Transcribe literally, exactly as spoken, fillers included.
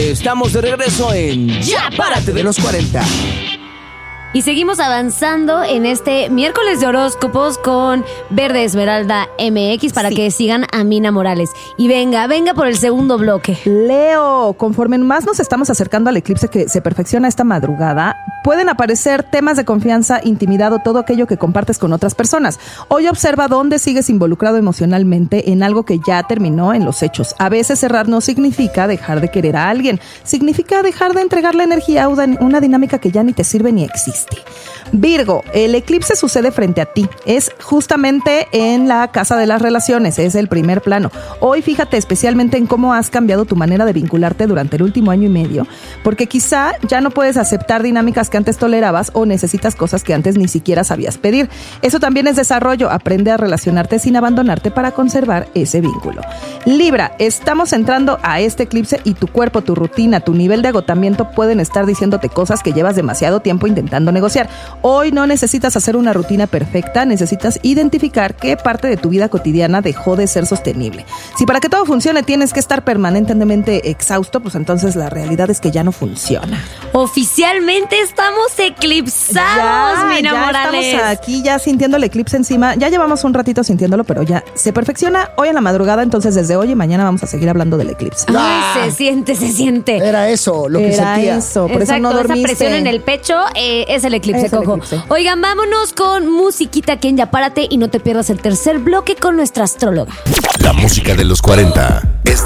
Estamos de regreso en Ya Párate de los cuarenta. Y seguimos avanzando en este miércoles de horóscopos con Verde Esmeralda M X para sí. que sigan a Mina Morales. Y venga, venga por el segundo bloque. Leo, conforme más nos estamos acercando al eclipse que se perfecciona esta madrugada, pueden aparecer temas de confianza, intimidad o todo aquello que compartes con otras personas. Hoy observa dónde sigues involucrado emocionalmente en algo que ya terminó en los hechos. A veces cerrar no significa dejar de querer a alguien, significa dejar de entregar la energía a una dinámica que ya ni te sirve ni existe. Virgo, el eclipse sucede frente a ti, es justamente en la casa de las relaciones, es el primer plano. Hoy fíjate especialmente en cómo has cambiado tu manera de vincularte durante el último año y medio, porque quizá ya no puedes aceptar dinámicas que antes tolerabas o necesitas cosas que antes ni siquiera sabías pedir. Eso también es desarrollo, aprende a relacionarte sin abandonarte para conservar ese vínculo. Libra, estamos entrando a este eclipse y tu cuerpo, tu rutina, tu nivel de agotamiento pueden estar diciéndote cosas que llevas demasiado tiempo intentando negociar. Hoy no necesitas hacer una rutina perfecta, necesitas identificar qué parte de tu vida cotidiana dejó de ser sostenible. Si para que todo funcione tienes que estar permanentemente exhausto, pues entonces la realidad es que ya no funciona. Oficialmente estamos eclipsados, ya, Mina ya Morales. Estamos aquí ya sintiendo el eclipse encima. Ya llevamos un ratito sintiéndolo, pero ya se perfecciona hoy en la madrugada, entonces desde hoy y mañana vamos a seguir hablando del eclipse. Ay, ah, se siente, se siente. Era eso, lo que Era sentía. eso, por Exacto, eso no dormiste. Esa presión en el pecho eh, es el eclipse, es el Coco. eclipse. Oigan, vámonos con musiquita aquí en Ya Párate y no te pierdas el tercer bloque con nuestra astróloga. La música de los cuarenta es